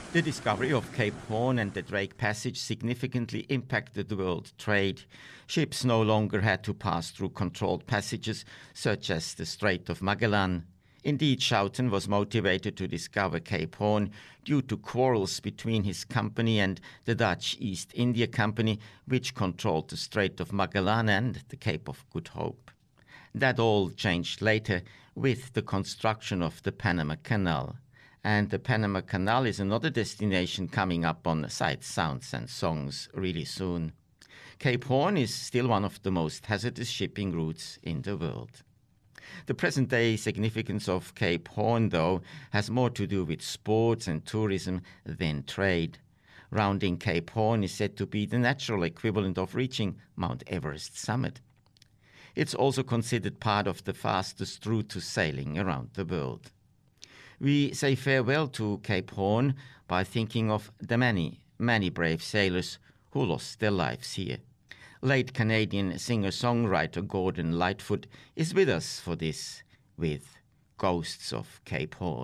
The discovery of Cape Horn and the Drake Passage significantly impacted world trade. Ships no longer had to pass through controlled passages such as the Strait of Magellan. Indeed, Schouten was motivated to discover Cape Horn due to quarrels between his company and the Dutch East India Company, which controlled the Strait of Magellan and the Cape of Good Hope. That all changed later with the construction of the Panama Canal. And the Panama Canal is another destination coming up on Sights, Sounds and Songs really soon. Cape Horn is still one of the most hazardous shipping routes in the world. The present-day significance of Cape Horn, though, has more to do with sports and tourism than trade. Rounding Cape Horn is said to be the natural equivalent of reaching Mount Everest summit. It's also considered part of the fastest route to sailing around the world. We say farewell to Cape Horn by thinking of the many, many brave sailors who lost their lives here. Late Canadian singer-songwriter Gordon Lightfoot is with us for this with Ghosts of Cape Horn.